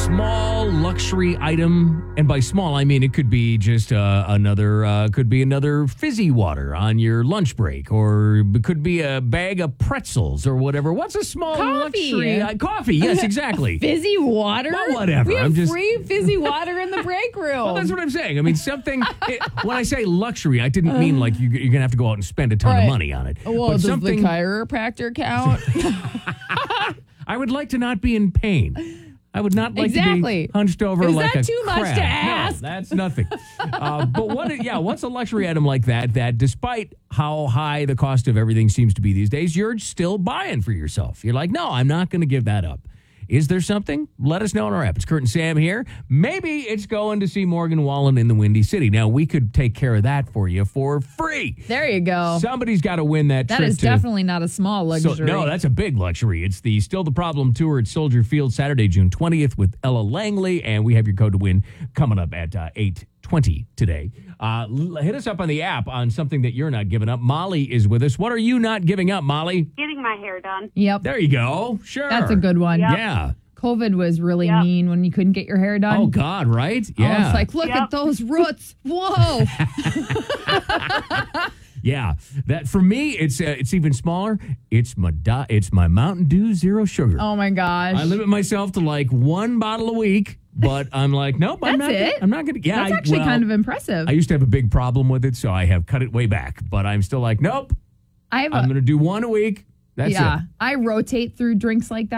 small luxury item, and by small I mean it could be just another fizzy water on your lunch break, or it could be a bag of pretzels or whatever. What's a small luxury coffee? Yes, exactly. Fizzy water? Well, whatever. We have free fizzy water in the break room. Well, that's what I'm saying. I mean, when I say luxury, I didn't mean like you're going to have to go out and spend a ton of money on it. Well, does the chiropractor count? I would like to not be in pain. I would not like to be hunched over like a crab. Is that too much to ask? No, that's nothing. But what's a luxury item like that despite how high the cost of everything seems to be these days, you're still buying for yourself? You're like, no, I'm not going to give that up. Is there something? Let us know on our app. It's Kurt and Sam here. Maybe it's going to see Morgan Wallen in the Windy City. Now, we could take care of that for you for free. There you go. Somebody's got to win that trip. That is definitely not a small luxury. No, that's a big luxury. It's the Still the Problem Tour at Soldier Field, Saturday, June 20th with Ella Langley, and we have your code to win coming up at 8:20 today. Hit us up on the app on something that you're not giving up. Molly is with us. What are you not giving up, Molly? Getting my hair done. Yep. There you go. Sure. That's a good one. Yep. Yeah. COVID was really mean when you couldn't get your hair done. Oh, God, right? Yeah. Oh, it's like, look at those roots. Whoa. Yeah. That for me, it's even smaller. It's my Mountain Dew Zero Sugar. Oh, my gosh. I limit myself to like one bottle a week. But I'm like, nope, I'm not going to. Yeah, that's actually kind of impressive. I used to have a big problem with it, so I have cut it way back. But I'm still like, nope, I'm going to do one a week. That's it. I rotate through drinks like that.